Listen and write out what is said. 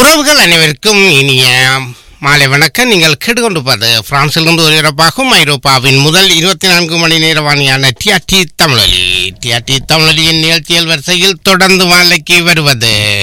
உறவுகள் அனைவருக்கும் இனிய மாலை வணக்கம். நீங்கள் கேட்டுக்கொண்டிருப்பது பிரான்சிலிருந்து ஒலிபரப்பாகும் ஐரோப்பாவின் முதல் 24 மணி நேர வாணியான டிஆர்டி தமிழொலி. டிஆர்டி தமிழொலியின் நிகழ்ச்சிகள் வரிசையில் தொடர்ந்து வாழைக்கு வருவது